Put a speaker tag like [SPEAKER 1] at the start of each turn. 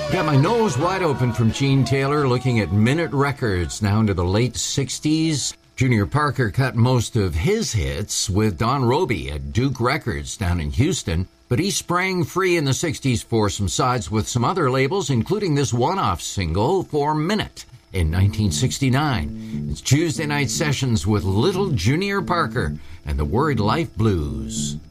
[SPEAKER 1] Got my nose wide open from Gene Taylor, looking at Minute Records now into the late 60s. Junior Parker cut most of his hits with Don Roby at Duke Records down in Houston, but he sprang free in the 60s for some sides with some other labels, including this one-off single for Minute in 1969. It's Tuesday Night Sessions with Little Junior Parker and the Worried Life Blues.